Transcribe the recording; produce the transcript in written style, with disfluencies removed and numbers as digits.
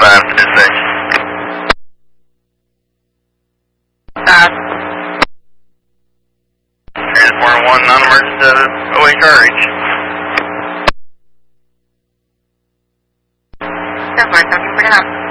5 to dispatch. Transport 1, non-emergency out of OHRH. 10-4, talking for the help.